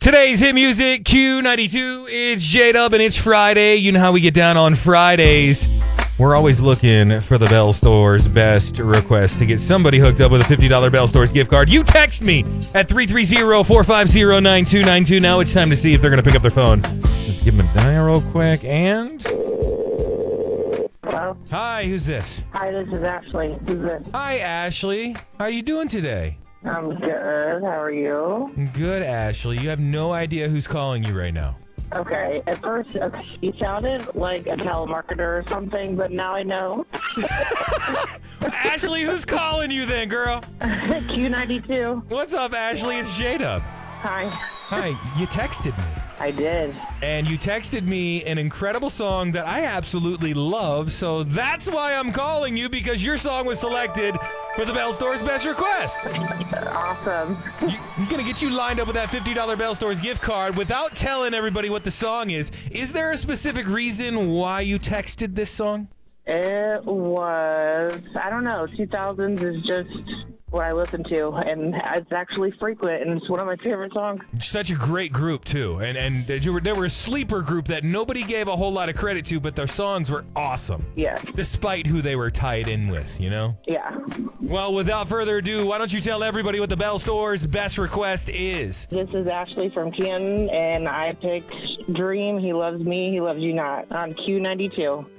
Today's hit music, Q92. It's J-Dub and it's Friday. You know how we get down on Fridays. We're always looking for the Bell Store's best request to get somebody hooked up with a $50 Bell Store's gift card. You text me at 330-450-9292. Now it's time to see if they're going to pick up their phone. Let's give them a dial real quick. And... Hello? Hi, who's this? Hi, this is Ashley. Who's this? Hi, Ashley. How are you doing today? I'm good. How are you? Good, Ashley. You have no idea who's calling you right now. Okay. At first, you sounded like a telemarketer or something, but now I know. Ashley, who's calling you then, girl? Q92. What's up, Ashley? It's J-Dub. Hi. Hi, you texted me. I did. And you texted me an incredible song that I absolutely love, so that's why I'm calling you, because your song was selected for the Bell Store's best request. Awesome. I'm going to get you lined up with that $50 Bell Store's gift card without telling everybody what the song is. Is there a specific reason why you texted this song? It was, I don't know, 2000s is just what I listen to, and it's actually frequent, and it's one of my favorite songs. Such a great group, too. And they were a sleeper group that nobody gave a whole lot of credit to, but their songs were awesome. Yes. Despite who they were tied in with, you know? Yeah. Well, without further ado, why don't you tell everybody what the Bell Store's best request is? This is Ashley from Canton, and I picked Dream, He Loves Me, He Loves You Not on Q92.